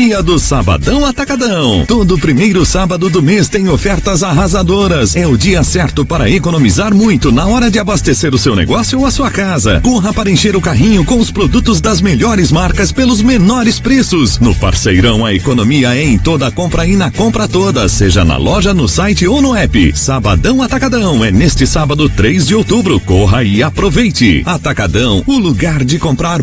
Dia do Sabadão Atacadão. Todo primeiro sábado do mês tem ofertas arrasadoras. É o dia certo para economizar muito na hora de abastecer o seu negócio ou a sua casa. Corra para encher o carrinho com os produtos das melhores marcas pelos menores preços. No Parceirão, a economia é em toda compra e na compra toda, seja na loja, no site ou no app. Sabadão Atacadão é neste sábado 3 de outubro. Corra e aproveite. Atacadão, o lugar de comprar